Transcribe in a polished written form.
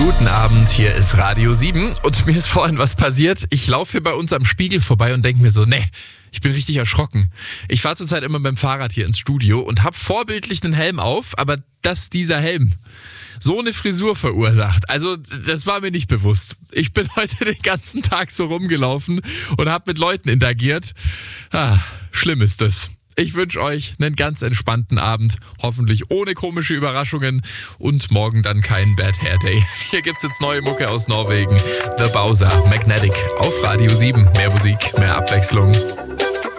Guten Abend, hier ist Radio 7 und mir ist vorhin was passiert. Ich laufe hier bei uns am Spiegel vorbei und denke mir so, ich bin richtig erschrocken. Ich fahre zurzeit immer mit dem Fahrrad hier ins Studio und habe vorbildlich einen Helm auf, aber dass dieser Helm so eine Frisur verursacht, also das war mir nicht bewusst. Ich bin heute den ganzen Tag so rumgelaufen und habe mit Leuten interagiert. Schlimm ist das. Ich wünsche euch einen ganz entspannten Abend, hoffentlich ohne komische Überraschungen und morgen dann keinen Bad Hair Day. Hier gibt's jetzt neue Mucke aus Norwegen. The Bowser, Magnetic auf Radio 7. Mehr Musik, mehr Abwechslung.